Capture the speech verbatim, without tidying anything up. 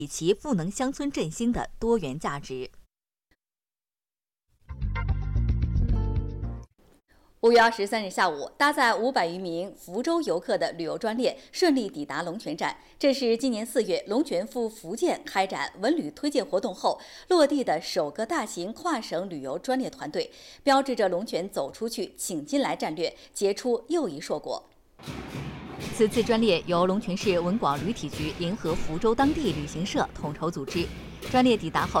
其赋能乡村振兴的多元价值。 五月二十三日下午，搭载五百余名福州游客的旅游专列顺利抵达龙泉站。这是今年四月龙泉赴福建开展文旅推荐活动后落地的首个大型跨省旅游专列团队，标志着龙泉走出去、请进来战略结出又一硕果。 此次专列由龙泉市文广旅体局联合福州当地旅行社统筹组织。专列抵达后，